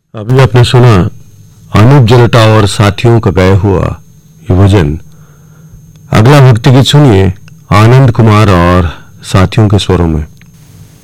अभी आपने सुना अनूप जलोटा और साथियों का गाया हुआ ये भजन। अगला भक्ति गीत सुनिए आनंद कुमार और साथियों के स्वरों में।